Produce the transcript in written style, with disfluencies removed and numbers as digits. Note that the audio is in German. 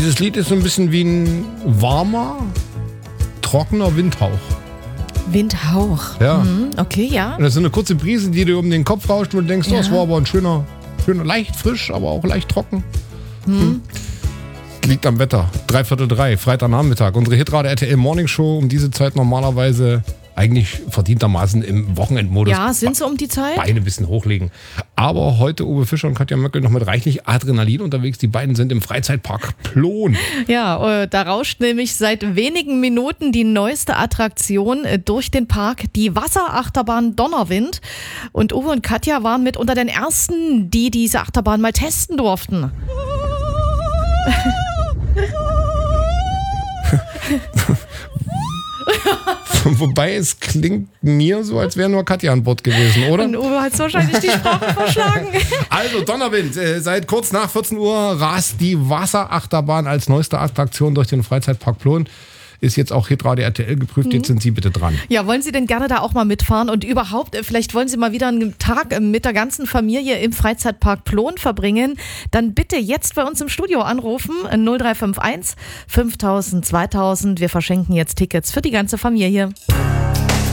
Dieses Lied ist so ein bisschen wie ein warmer, trockener Windhauch. Windhauch. Ja. Okay, ja. Und das ist so eine kurze Brise, die dir um den Kopf rauscht und du denkst, das war aber ein schöner, leicht frisch, aber auch leicht trocken. Liegt am Wetter. 2:45, Freitagnachmittag. Unsere Hitrate RTL Morning Show um diese Zeit normalerweise eigentlich verdientermaßen im Wochenendmodus. Ja, sind sie um die Zeit? Beine ein bisschen hochlegen. Aber heute Uwe Fischer und Katja Möckel noch mit reichlich Adrenalin unterwegs. Die beiden sind im Freizeitpark Plon. Ja, da rauscht nämlich seit wenigen Minuten die neueste Attraktion durch den Park, die Wasserachterbahn Donnerwind. Und Uwe und Katja waren mit unter den Ersten, die diese Achterbahn mal testen durften. Wobei es klingt mir so, als wäre nur Katja an Bord gewesen, oder? Und Uwe hat wahrscheinlich die Sprache verschlagen. Also Donnerwind, seit kurz nach 14 Uhr rast die Wasserachterbahn als neueste Attraktion durch den Freizeitpark Plon. Ist jetzt auch Hitradio RTL geprüft, jetzt sind Sie bitte dran. Ja, wollen Sie denn gerne da auch mal mitfahren und überhaupt, vielleicht wollen Sie mal wieder einen Tag mit der ganzen Familie im Freizeitpark Plon verbringen, dann bitte jetzt bei uns im Studio anrufen, 0351 5000 2000. Wir verschenken jetzt Tickets für die ganze Familie.